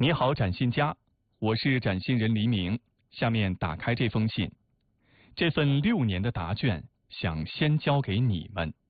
你好，展信家，我是展信人黎明。下面打开这封信，这份6年的答卷，想先交给你们。